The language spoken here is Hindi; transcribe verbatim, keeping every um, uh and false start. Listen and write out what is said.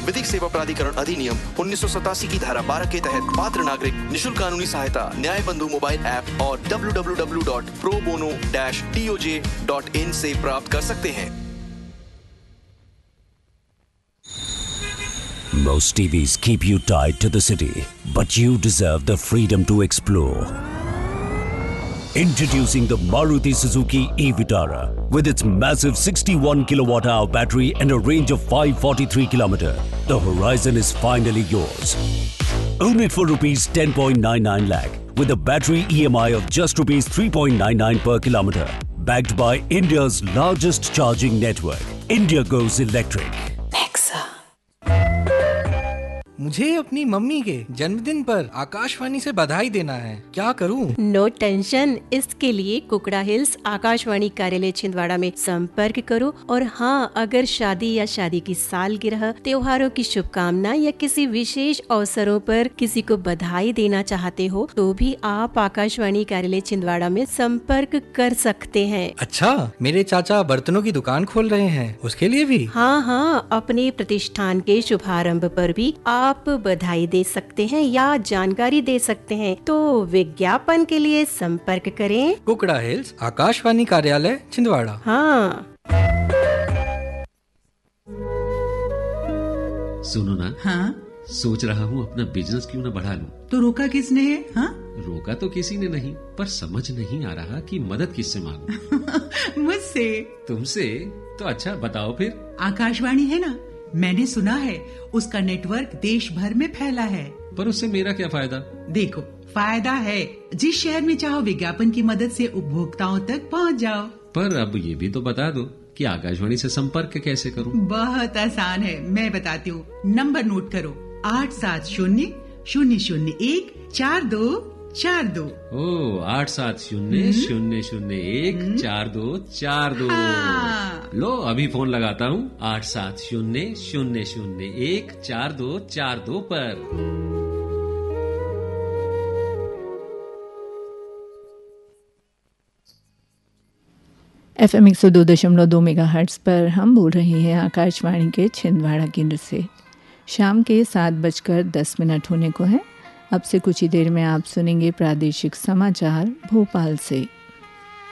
विधिक सेवा प्राधिकरण अधिनियम उन्नीस सौ सतासी की धारा बारह के तहत पात्र नागरिक निशुल्क कानूनी सहायता न्याय बंधु मोबाइल ऐप और W W W dot pro bono dash D O J dot in से प्राप्त कर सकते हैं। Most T Vs keep you tied to the city, but you deserve the freedom to explore. Introducing the Maruti Suzuki e-Vitara with its massive sixty-one kilowatt hour battery and a range of five hundred forty-three kilometers. The horizon is finally yours. Own it for rupees ten point nine nine lakh with a battery E M I of just rupees three point nine nine per kilometer. Backed by India's largest charging network, India goes electric. मुझे अपनी मम्मी के जन्मदिन पर आकाशवाणी से बधाई देना है, क्या करूं? नो टेंशन, इसके लिए कुकड़ा हिल्स आकाशवाणी कार्यालय छिंदवाड़ा में संपर्क करो। और हाँ, अगर शादी या शादी की सालगिरह, त्योहारों की शुभकामना या किसी विशेष अवसरों पर किसी को बधाई देना चाहते हो तो भी आप आकाशवाणी कार्यालय छिंदवाड़ा में संपर्क कर सकते हैं। अच्छा, मेरे चाचा बर्तनों की दुकान खोल रहे हैं, उसके लिए भी? हाँ हाँ, अपने प्रतिष्ठान के शुभारंभ पर भी आप बधाई दे सकते हैं या जानकारी दे सकते हैं, तो विज्ञापन के लिए संपर्क करें कुकड़ा हिल्स आकाशवाणी कार्यालय छिंदवाड़ा। हाँ। सुनो ना। हाँ? सोच रहा हूँ अपना बिजनेस क्यों न बढ़ा लूं। तो रोका किसने है? हाँ? रोका तो किसी ने नहीं, पर समझ नहीं आ रहा कि मदद किससे मांगूं। मुझसे। तुमसे? तो अच्छा बताओ फिर। आकाशवाणी है ना, मैंने सुना है उसका नेटवर्क देश भर में फैला है। पर उससे मेरा क्या फायदा? देखो, फायदा है, जिस शहर में चाहो विज्ञापन की मदद से उपभोक्ताओं तक पहुंच जाओ। पर अब ये भी तो बता दो कि आकाशवाणी से संपर्क कैसे करूं? बहुत आसान है, मैं बताती हूँ। नंबर नोट करो, आठ सात शून्य शून्य शून्य एक चार दो चार दो। ओ, आठ सात शून्य शून्य शून्य एक चार दो चार दो। हाँ। लो अभी फोन लगाता हूँ, आठ सात शून्य शून्य शून्य एक चार दो चार दो पर। एफ एम एक सौ दो दशमलव दो मेगा हर्ट्ज पर हम बोल रहे हैं आकाशवाणी के छिंदवाड़ा केंद्र से। शाम के सात बजकर दस मिनट होने को है। अब से कुछ ही देर में आप सुनेंगे प्रादेशिक समाचार भोपाल से।